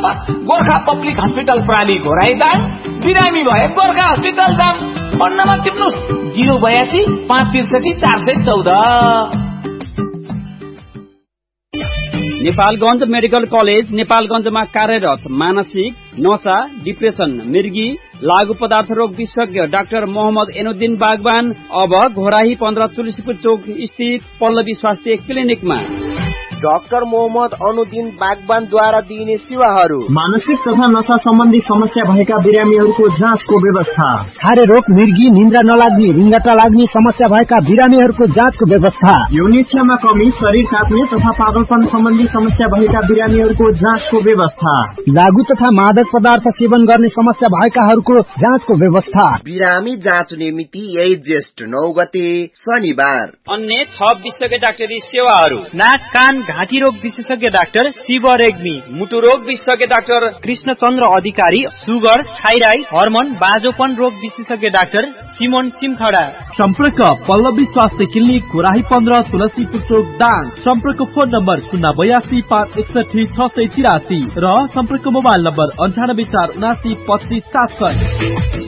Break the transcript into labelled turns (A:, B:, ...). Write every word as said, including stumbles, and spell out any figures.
A: Gorkha public hospital प्राली घोराइदाङ, बिरामी भए Gorkha hospital Dang. पन्नामा टिप्नुहोस् zero बयासी पाँच त्रिसठी चार सय चौध।
B: नेपालगञ्ज मेडिकल कलेज नेपालगञ्जमा कार्यरत मानसिक नशा डिप्रेसन मृगी लागू पदार्थ रोग विशेषज्ञ डाक्टर मोहम्मद एनुद्दिन बागवान अब घोराही पन्ध्र तुलसीपुर चौक स्थित पल्लवी स्वास्थ्य क्लिनिकमा।
C: डाक्टर मोहम्मद अनुद्दिन बागवानद्वारा दिइने सेवाहरू:
D: मानसिक तथा नशा सम्बन्धी समस्या भएका बिरामीहरूको जाँचको व्यवस्था,
E: छारे रोग मृगी निन्द्रा नलाग्ने रिङ्गटा लाग्ने समस्या भएका बिरामीहरूको जाँचको व्यवस्था,
D: यौन इच्छामा कमी शरीर काट्ने तथा पागलपन सम्बन्धी समस्या भएका बिरामीहरूको जाँचको व्यवस्था,
E: लागू तथा मादक पदार्थ सेवन गर्ने समस्या भएकाहरूको जाँचको व्यवस्था।
C: बिरामी जाँच्ने मिति यही ज्येष्ठ नौ गते शनिबार।
B: अन्य छ विशेषज्ञ डाक्टरी सेवाहरू:
F: नाक कान घाँटी रोग विशेषज्ञ डाक्टर शिव रेग्मी,
B: मुटु रोग विशेषज्ञ डाक्टर
F: कृष्णचन्द्र अधिकारी, सुगर थाइराइड हर्मोन बाजोपन रोग विशेषज्ञ डाक्टर सिमोन सिमखडा।
G: सम्पर्क पल्लवी स्वास्थ्य क्लिनिक घोराही पन्ध्र तुलसीपुर चोक दाङ। सम्पर्क फोन नम्बर शून्य बयासी पाँच एकसठी छ सय तिरासी र सम्पर्क मोबाइल नम्बर अन्ठानब्बे चार उनासी पच्चिस सात सय।